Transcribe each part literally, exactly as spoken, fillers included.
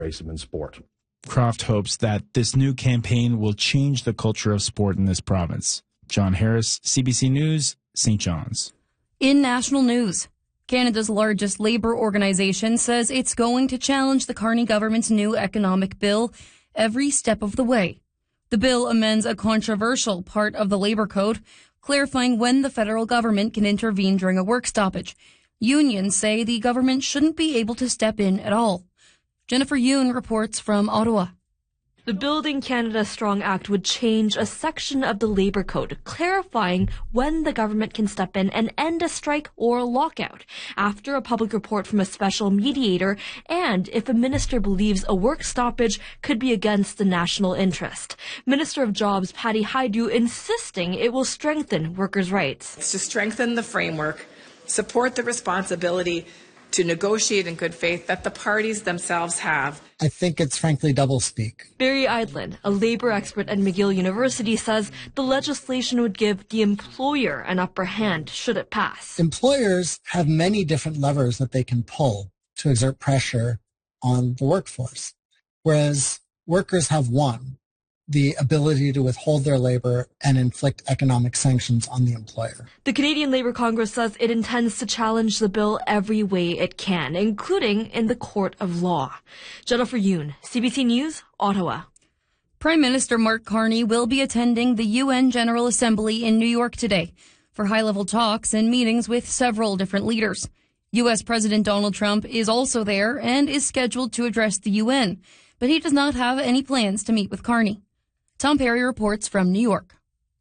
racism in sport. Croft hopes that this new campaign will change the culture of sport in this province. John Harris, C B C News, Saint John's. In national news, Canada's largest labour organization says it's going to challenge the Carney government's new economic bill every step of the way. The bill amends a controversial part of the Labour Code, clarifying when the federal government can intervene during a work stoppage. Unions say the government shouldn't be able to step in at all. Jennifer Yoon reports from Ottawa. The Building Canada Strong Act would change a section of the Labour Code, clarifying when the government can step in and end a strike or a lockout after a public report from a special mediator and if a minister believes a work stoppage could be against the national interest. Minister of Jobs Patty Hajdu insisting it will strengthen workers' rights. It's to strengthen the framework, support the responsibility to negotiate in good faith that the parties themselves have. I think it's frankly doublespeak. Barry Eidlin, a labor expert at McGill University, says the legislation would give the employer an upper hand should it pass. Employers have many different levers that they can pull to exert pressure on the workforce, whereas workers have one, the ability to withhold their labor and inflict economic sanctions on the employer. The Canadian Labour Congress says it intends to challenge the bill every way it can, including in the court of law. Jennifer Yoon, C B C News, Ottawa. Prime Minister Mark Carney will be attending the U N General Assembly in New York today for high-level talks and meetings with several different leaders. U S President Donald Trump is also there and is scheduled to address the U N, but he does not have any plans to meet with Carney. Tom Perry reports from New York.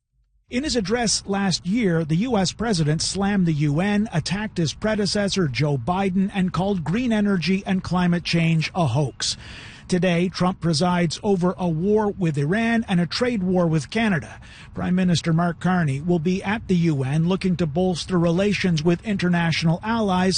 In his address last year, the U S president slammed the U N, attacked his predecessor, Joe Biden, and called green energy and climate change a hoax. Today, Trump presides over a war with Iran and a trade war with Canada. Prime Minister Mark Carney will be at the U N looking to bolster relations with international allies